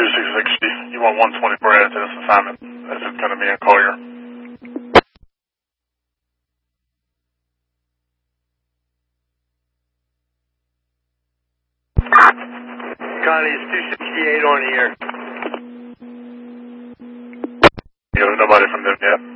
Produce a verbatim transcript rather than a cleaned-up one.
two six sixty. You want one twenty-four added to this assignment. This is going to be in Collier. Connie, it's two sixty-eight on here. You have nobody from them yet?